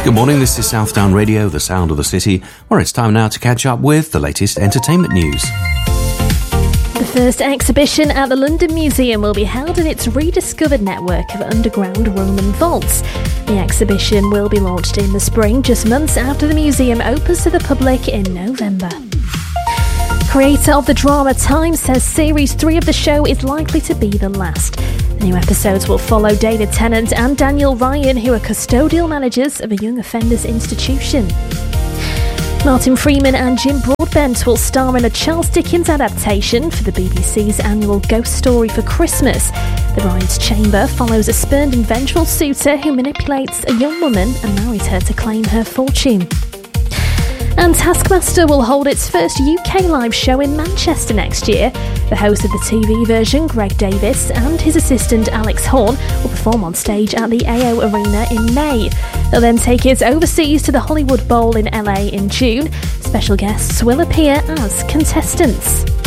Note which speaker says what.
Speaker 1: Good morning, this is Southdown Radio, the sound of the city, where it's time now to catch up with the latest entertainment news.
Speaker 2: The first exhibition at the London Museum will be held in its rediscovered network of underground Roman vaults. The exhibition will be launched in the spring, just months after the museum opens to the public in November. Creator of the drama Time says Series 3 of the show is likely to be the last. The new episodes will follow David Tennant and Daniel Ryan, who are custodial managers of a young offenders institution. Martin Freeman and Jim Broadbent will star in a Charles Dickens adaptation for the BBC's annual Ghost Story for Christmas. The Bride's Chamber follows a spurned and vengeful suitor who manipulates a young woman and marries her to claim her fortune. And Taskmaster will hold its first UK live show in Manchester next year. The host of the TV version, Greg Davis, and his assistant Alex Horne will perform on stage at the AO Arena in May. They'll then take it overseas to the Hollywood Bowl in LA in June. Special guests will appear as contestants.